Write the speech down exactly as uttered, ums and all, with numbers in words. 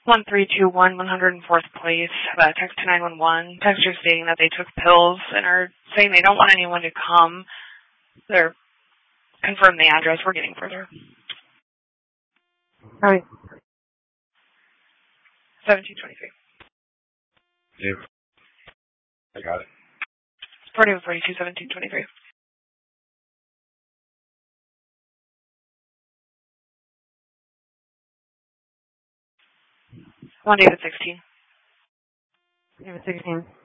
one three two one, one hundred fourth Place, uh, text to nine one one. Texter stating that they took pills and are saying they don't want anyone to come. They're confirm the address. We're getting further. All right. seventeen twenty-three. Yeah. I got it. forty-one forty-two, seventeen twenty-three. one David sixteen. David sixteen.